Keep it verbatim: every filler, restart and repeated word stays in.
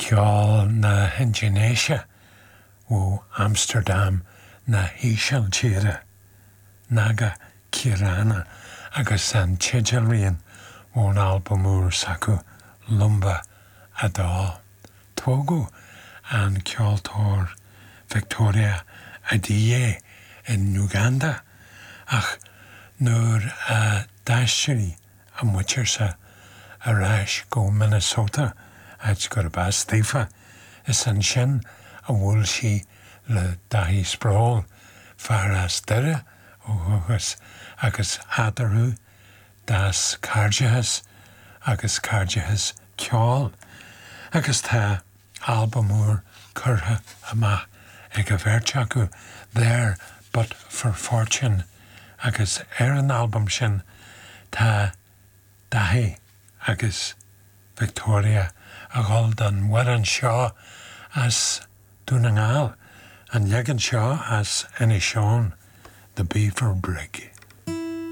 ceol na Indonesia ó Amsterdam na híseal tíre naga Kirana agus san Chidjalrian ón albumúr sacu Lumba a dá. Tógu an ceoltóir Victoria Adie in Uganda ach nuair a d'aisterí a muintir sa arás go Minnesota ait gur bas tífa is an sin a bhfuil si le dahí spráil fear as deire ógus agus adarú das cardidhas agus cardidhas ceol agus tá albumúr curtha amach ag a bheirt acu There But For Fortune agus ar an album sin tá dahí agus Victoria a gáil don waran seo as dúna ngáil an legan seo as Inishowen, the Beaver Brig.